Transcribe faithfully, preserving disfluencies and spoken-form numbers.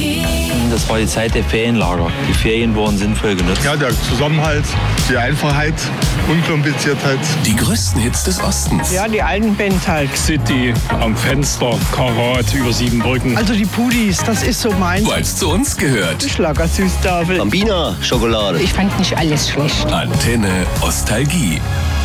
Das war die Zeit der Ferienlager. Die Ferien wurden sinnvoll genutzt. Ja, der Zusammenhalt, die Einfachheit, Unkompliziertheit. Die größten Hits des Ostens. Ja, die alten Bands halt. City, am Fenster, Karat, über sieben Brücken. Also die Pudis, das ist so meins. Weil es zu uns gehört. Schlagersüßtafel. Bambina, Schokolade. Ich fand nicht alles schlecht. Antenne Ostalgie.